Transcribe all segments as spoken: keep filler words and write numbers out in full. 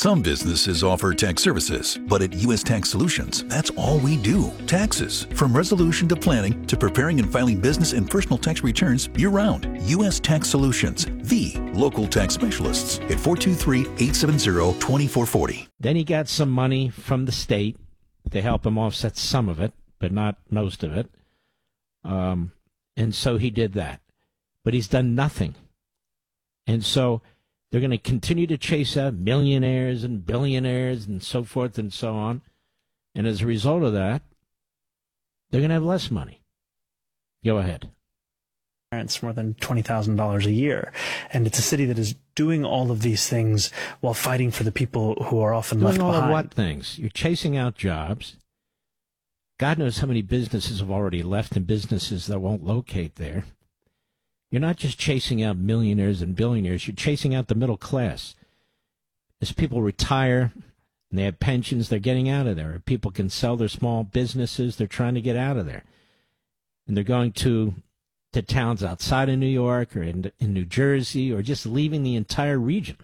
Some businesses offer tax services, but at U S Tax Solutions, that's all we do. Taxes. From resolution to planning to preparing and filing business and personal tax returns year-round. U S Tax Solutions, the local tax specialists at four two three, eight seven zero, two four four zero. Then he got some money from the state to help him offset some of it, but not most of it. Um, and so he did that. But he's done nothing. And so they're going to continue to chase out millionaires and billionaires and so forth and so on. And as a result of that, they're going to have less money. Go ahead. It's more than twenty thousand dollars a year. And it's a city that is doing all of these things while fighting for the people who are often doing left all behind. Of what things? You're chasing out jobs. God knows how many businesses have already left and businesses that won't locate there. You're not just chasing out millionaires and billionaires. You're chasing out the middle class. As people retire and they have pensions, they're getting out of there. If people can sell their small businesses, they're trying to get out of there. And they're going to, to towns outside of New York or in, in New Jersey or just leaving the entire region.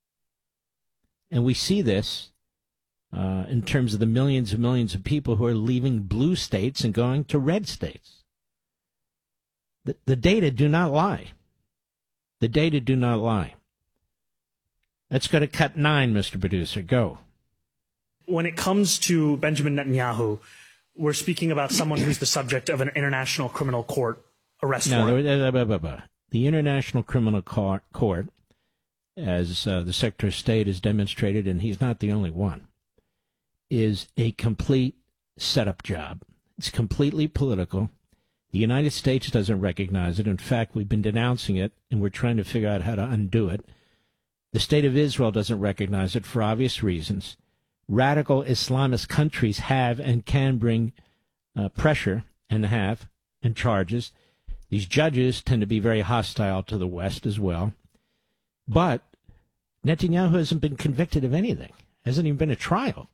And we see this uh, in terms of the millions and millions of people who are leaving blue states and going to red states. The, the data do not lie. The data do not lie. Let's go to cut nine, Mister Producer. Go. When it comes to Benjamin Netanyahu, we're speaking about someone who's the subject of an international criminal court arrest no, warrant. No, blah, blah, blah. The International Criminal Court, as uh, the Secretary of State has demonstrated, and he's not the only one, is a complete setup job. It's completely political. The United States doesn't recognize it. In fact, we've been denouncing it, and we're trying to figure out how to undo it. The State of Israel doesn't recognize it for obvious reasons. Radical Islamist countries have and can bring uh, pressure, and have, and charges. These judges tend to be very hostile to the West as well. But Netanyahu hasn't been convicted of anything. Hasn't even been a trial.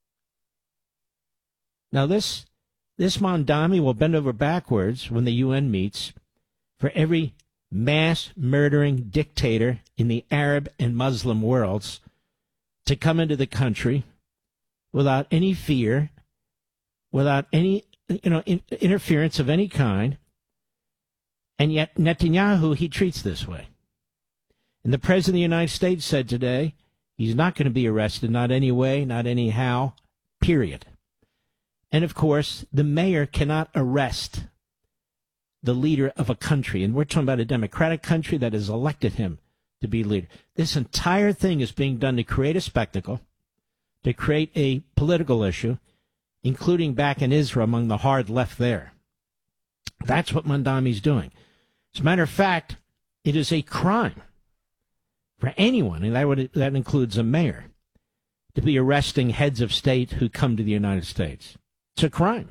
Now, this... This Mondami will bend over backwards when the U N meets for every mass murdering dictator in the Arab and Muslim worlds to come into the country without any fear, without any you know in, interference of any kind. And yet Netanyahu, he treats this way. And the President of the United States said today he's not going to be arrested, not anyway, not anyhow, period. And, of course, the mayor cannot arrest the leader of a country. And we're talking about a democratic country that has elected him to be leader. This entire thing is being done to create a spectacle, to create a political issue, including back in Israel among the hard left there. That's what Mondami's doing. As a matter of fact, it is a crime for anyone, and that, would, that includes a mayor, to be arresting heads of state who come to the United States. It's a crime.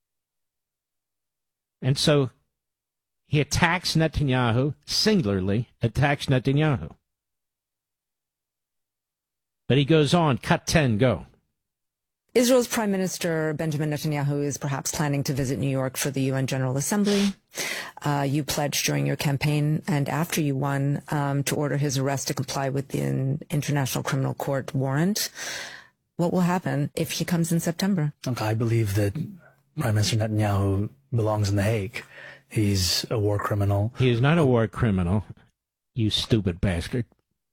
And so he attacks Netanyahu, singularly attacks Netanyahu. But he goes on, cut ten, go. Israel's Prime Minister Benjamin Netanyahu is perhaps planning to visit New York for the U N General Assembly. Uh, you pledged during your campaign and after you won um, to order his arrest to comply with the International Criminal Court warrant. What will happen if he comes in September? Look, I believe that Prime Minister Netanyahu belongs in The Hague. He's a war criminal. He is not a war criminal, you stupid bastard.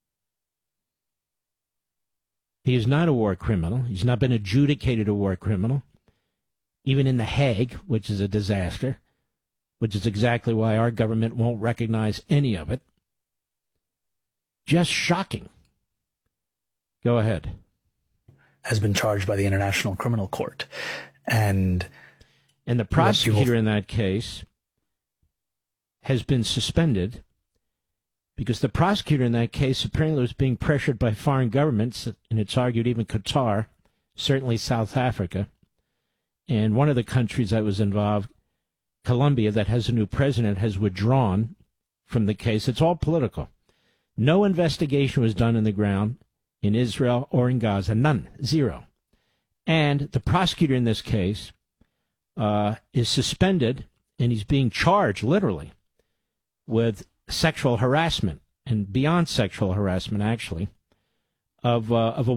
He is not a war criminal. He's not been adjudicated a war criminal, even in The Hague, which is a disaster, which is exactly why our government won't recognize any of it. Just shocking. Go ahead. Has been charged by the International Criminal Court. And, and the prosecutor in that case has been suspended because the prosecutor in that case apparently was being pressured by foreign governments, and it's argued even Qatar, certainly South Africa, and one of the countries that was involved, Colombia, that has a new president, has withdrawn from the case. It's all political. No investigation was done on the ground in Israel or in Gaza. None. Zero. And the prosecutor in this case uh, is suspended, and he's being charged, literally, with sexual harassment, and beyond sexual harassment, actually, of uh, of a